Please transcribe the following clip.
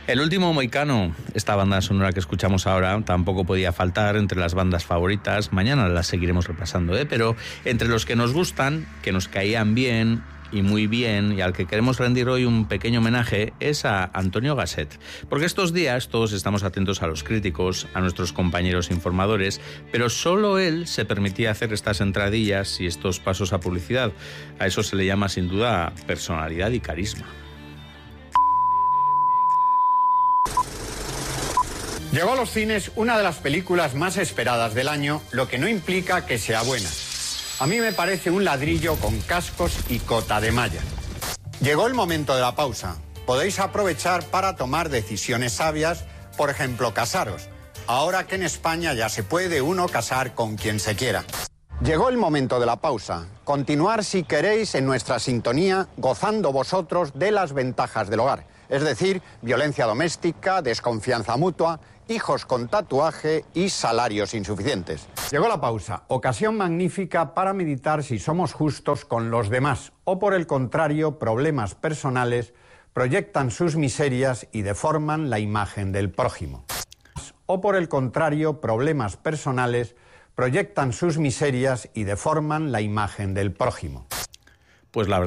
El último Mohicano, esta banda sonora que escuchamos ahora, tampoco podía faltar entre las bandas favoritas. Mañana las seguiremos repasando, pero entre los que nos gustan, que nos caían bien y muy bien, y al que queremos rendir hoy un pequeño homenaje, es a Antonio Gasset. Porque estos días todos estamos atentos a los críticos, a nuestros compañeros informadores, pero solo él se permitía hacer estas entradillas y estos pasos a publicidad. A eso se le llama sin duda personalidad y carisma. Llegó a los cines una de las películas más esperadas del año, lo que no implica que sea buena. A mí me parece un ladrillo con cascos y cota de malla. Llegó el momento de la pausa. Podéis aprovechar para tomar decisiones sabias, por ejemplo, casaros. Ahora que en España ya se puede uno casar con quien se quiera. Llegó el momento de la pausa. Continuar si queréis en nuestra sintonía, gozando vosotros de las ventajas del hogar. Es decir, violencia doméstica, desconfianza mutua, hijos con tatuaje y salarios insuficientes. Llegó la pausa, ocasión magnífica para meditar si somos justos con los demás o por el contrario, problemas personales proyectan sus miserias y deforman la imagen del prójimo. O por el contrario, problemas personales proyectan sus miserias y deforman la imagen del prójimo. Pues la verdad